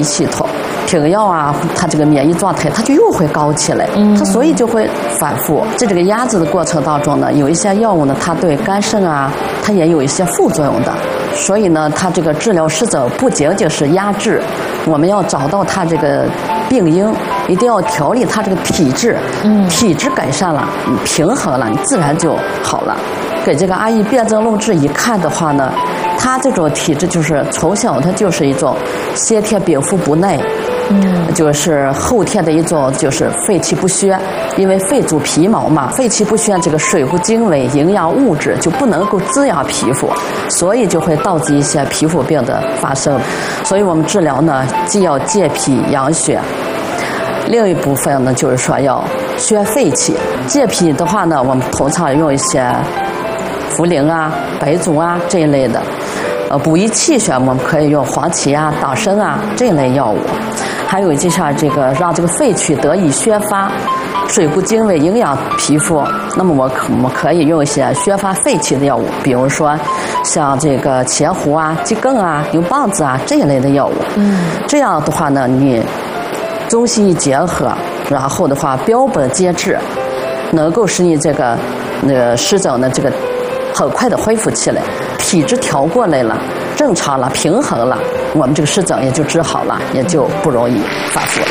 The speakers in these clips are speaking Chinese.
益系统。停药啊，它这个免疫状态它就又会高起来，它所以就会反复。在这个压制的过程当中呢，有一些药物呢，它对肝肾啊，它也有一些副作用的。所以呢，它这个治疗湿疹不仅仅是压制，我们要找到它这个病因，一定要调理它这个体质。体质改善了，你平衡了，你自然就好了。给这个阿姨辨证论治一看的话呢，她这种体质就是从小她就是一种先天禀赋不耐。就是后天的一种就是肺气不宣，因为肺主皮毛嘛，肺气不宣，这个水不精微，营养物质就不能够滋养皮肤，所以就会导致一些皮肤病的发生。所以我们治疗呢，既要健脾养血，另一部分呢就是说要宣肺气。健脾的话呢，我们通常用一些茯苓啊、白术啊这一类的。补益气血，我们可以用黄芪啊、党参啊这一类药物。还有就像这个让这个肺气得以宣发，水不精微，营养皮肤。那么我们可以用一些宣发肺气的药物，比如说像这个茄胡啊、桔梗啊、牛蒡子啊这一类的药物。这样的话呢，你中西医结合，然后的话标本兼治，能够使你这个湿疹的这个很快的恢复起来，体质调过来了，正常了，平衡了，我们这个湿疹也就治好了，也就不容易反复了。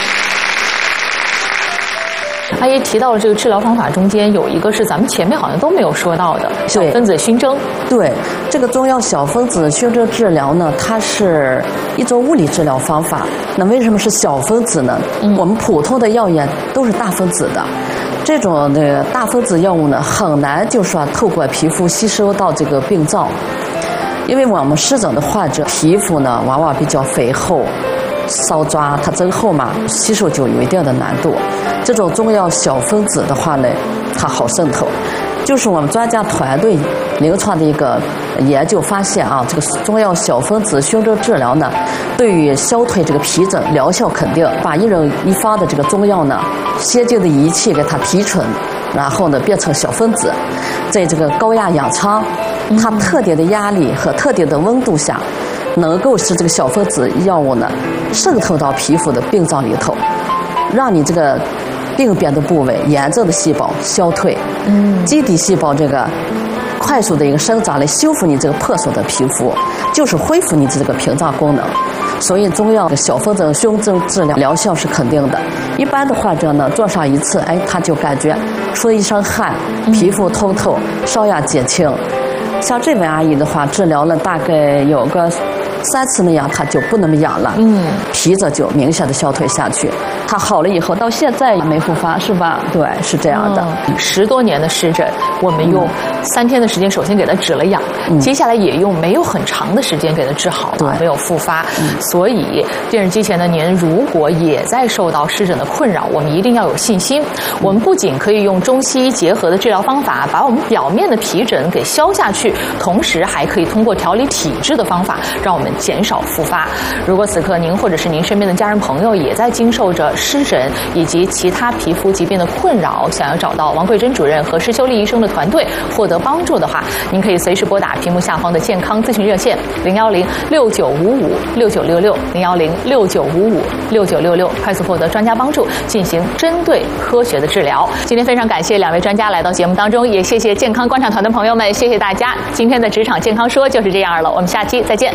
阿姨提到了这个治疗方法中间有一个是咱们前面好像都没有说到的，小分子熏蒸。 对，这个中药小分子熏蒸治疗呢，它是一种物理治疗方法。那为什么是小分子呢？我们普通的药液都是大分子的。这种大分子药物呢，很难就说透过皮肤吸收到这个病灶，因为我们湿疹的患者皮肤呢往往比较肥厚、稍抓，它增厚嘛，吸收就有一定的难度。这种中药小分子的话呢，它好渗透。就是我们专家团队临床的一个研究发现啊，这个中药小分子熏蒸治疗呢，对于消退这个皮疹疗效肯定。把一人一方的这个中药呢，先进的仪器给它提纯，然后呢变成小分子，在这个高压氧舱，它特定的压力和特定的温度下，能够使这个小分子药物呢渗透到皮肤的病灶里头，让你这个病变的部位、炎症的细胞消退，基底细胞这个快速的一个生长来修复你这个破损的皮肤，就是恢复你这个屏障功能。所以中药的小分子熏蒸治疗疗效是肯定的。一般的患者呢，做上一次，他就感觉出了一身汗，皮肤通透，瘙痒减轻。像这位阿姨的话，治疗了大概有个3次那样，她就不那么痒了，皮疹就明显的消退下去。她好了以后，到现在也没复发，是吧？对，是这样的。 10多年的湿疹，我们用3天的时间，首先给它止了痒，接下来也用没有很长的时间给它治好了，没有复发。所以电视机前的您，如果也在受到湿疹的困扰，我们一定要有信心。我们不仅可以用中西医结合的治疗方法，把我们表面的皮疹给消下去，同时还可以通过调理体质的方法，让我们减少复发。如果此刻您或者是您身边的家人朋友也在经受着湿疹以及其他皮肤疾病的困扰，想要找到王桂珍主任和施秀丽医生的团队获得帮助的话，您可以随时拨打屏幕下方的健康咨询热线010-6955-6966 010-6955-6966，快速获得专家帮助，进行针对科学的治疗。今天非常感谢2位专家来到节目当中，也谢谢健康观察团的朋友们，谢谢大家。今天的职场健康说就是这样了，我们下期再见。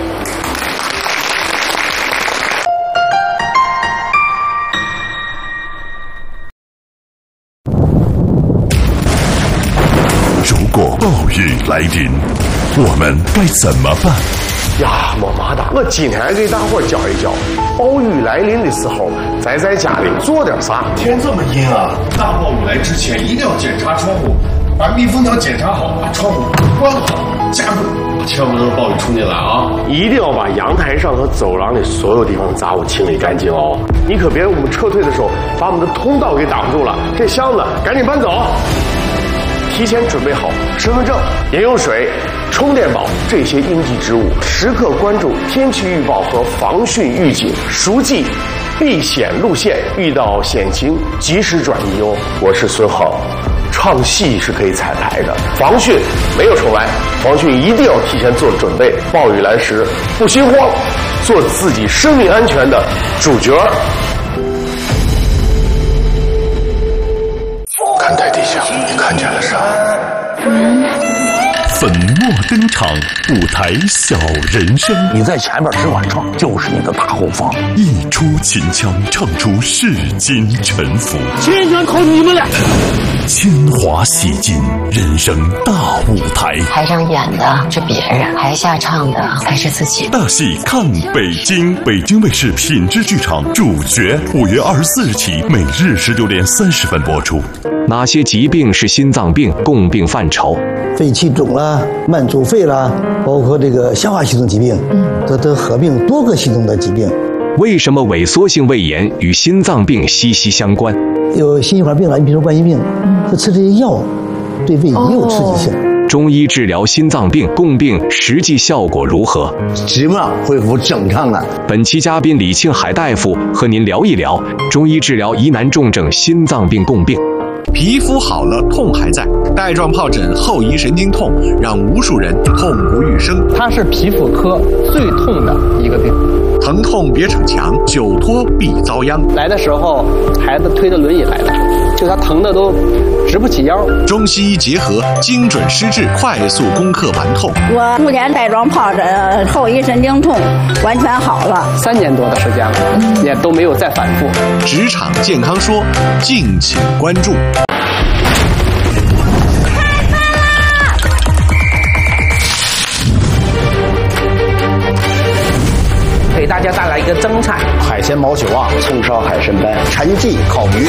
如果暴雨来临，我们该怎么办？ 呀，么妈的，我今天给大伙教一教，暴雨来临的时候，在家里做点啥。 天这么阴啊，大暴雨来之前一定要检查窗户，把密封条检查好，把窗户关好，加固，千万不能暴雨冲进来啊！ 一定要把阳台上和走廊里所有地方的杂物清理干净哦。你可别我们撤退的时候把我们的通道给挡住了。这箱子赶紧搬走。提前准备好身份证、饮用水、充电宝这些应急之物，时刻关注天气预报和防汛预警，熟记避险路线，遇到险情及时转移哦。我是孙浩，唱戏是可以彩排的，防汛没有重来，防汛一定要提前做准备，暴雨来时不心慌， 做自己生命安全的主角。 看台底下，你看见了啥？ 粉墨登场，舞台小人生。 你在前面只管唱，就是你的大后方。 一出秦腔，唱出世间沉浮。 秦腔靠你们俩。 铅华洗尽，人生大舞台。 台上演的是别人，台下唱的才是自己。 大戏看北京，北京卫视品质剧场主角，5月24日起，每日16点30分播出。 哪些疾病是心脏病共病范畴？ 肺气肿啦、慢阻肺啦，包括这个消化系统疾病，这都合并多个系统的疾病。 为什么萎缩性胃炎与心脏病息息相关？ 有心血管病了，你比如说冠心病，就吃这些药，对胃也有刺激性。 中医治疗心脏病共病实际效果如何？ 基本上恢复正常了。 本期嘉宾李庆海大夫和您聊一聊中医治疗疑难重症心脏病共病。 皮肤好了，痛还在。带状疱疹后遗神经痛让无数人痛不欲生。 它是皮肤科最痛的一个病。 疼痛别逞强，久拖必遭殃。 来的时候，孩子推着轮椅来的，就他疼的都直不起腰。 中西医结合，精准施治，快速攻克顽痛。 我目前带状疱疹后遗神经痛完全好了 ，3年多的时间了，也都没有再反复。 职场健康说，敬请关注。 给大家带来一个蒸菜： 海鲜毛血旺、葱烧海参斑、陈记烤鱼。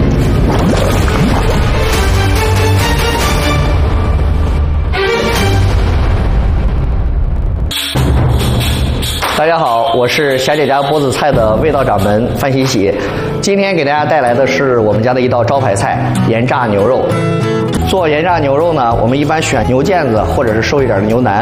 大家好，我是霞姐家波子菜的味道掌门范喜喜。今天给大家带来的是我们家的一道招牌菜——盐炸牛肉。做盐炸牛肉呢，我们一般选牛腱子或者是瘦一点的牛腩。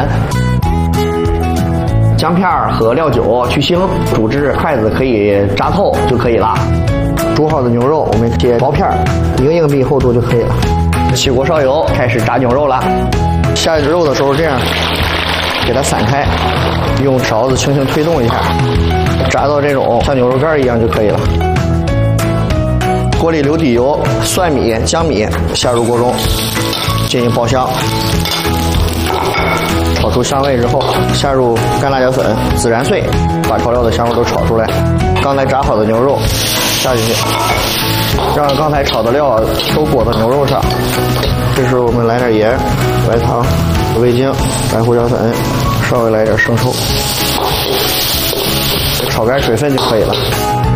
姜片和料酒去腥，煮至筷子可以扎透就可以了。煮好的牛肉我们切薄片，1个硬币厚度就可以了。起锅烧油，开始炸牛肉了。下肉的时候这样给它散开，用勺子轻轻推动一下，炸到这种像牛肉干一样就可以了。锅里留底油，蒜米、姜米下入锅中，进行爆香。炒出香味之后，下入干辣椒粉、孜然碎，把调料的香味都炒出来。刚才炸好的牛肉下进去，让刚才炒的料都裹到牛肉上。这时候我们来点盐、白糖、味精、白胡椒粉，稍微来点生抽，炒干水分就可以了。